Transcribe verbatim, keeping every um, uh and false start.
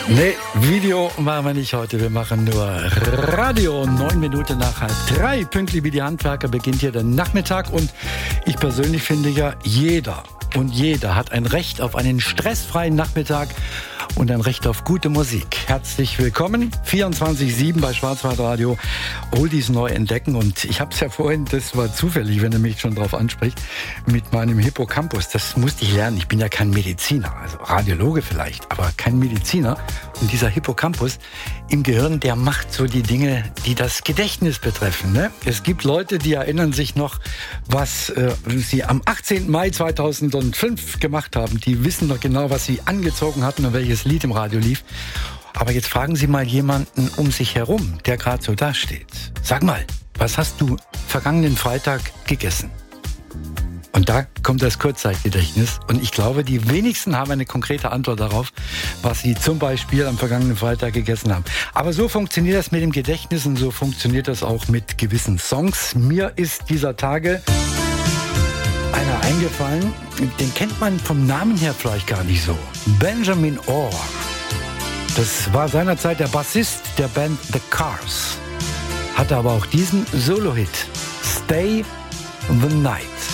Nee, Video machen wir nicht heute. Wir machen nur Radio. Neun Minuten nach halb drei. Pünktlich wie die Handwerker beginnt hier der Nachmittag. Und ich persönlich finde ja, jeder und jeder hat ein Recht auf einen stressfreien Nachmittag und ein Recht auf gute Musik. Herzlich willkommen, vierundzwanzig sieben bei Schwarzwaldradio. Oldies neu entdecken. Und ich habe es ja vorhin, das war zufällig, wenn er mich schon drauf anspricht, mit meinem Hippocampus. Das musste ich lernen. Ich bin ja kein Mediziner, also Radiologe vielleicht, aber kein Mediziner. Und dieser Hippocampus im Gehirn, der macht so die Dinge, die das Gedächtnis betreffen. Ne? Es gibt Leute, die erinnern sich noch, was äh, sie am achtzehnten Mai zweitausendfünf gemacht haben. Die wissen noch genau, was sie angezogen hatten und welches Lied im Radio lief. Aber jetzt fragen Sie mal jemanden um sich herum, der gerade so dasteht. Sag mal, was hast du vergangenen Freitag gegessen? Und da kommt das Kurzzeitgedächtnis. Und ich glaube, die wenigsten haben eine konkrete Antwort darauf, was sie zum Beispiel am vergangenen Freitag gegessen haben. Aber so funktioniert das mit dem Gedächtnis und so funktioniert das auch mit gewissen Songs. Mir ist dieser Tage einer eingefallen, den kennt man vom Namen her vielleicht gar nicht so. Benjamin Orr. Das war seinerzeit der Bassist der Band The Cars. Hatte aber auch diesen Solo-Hit, Stay the Night.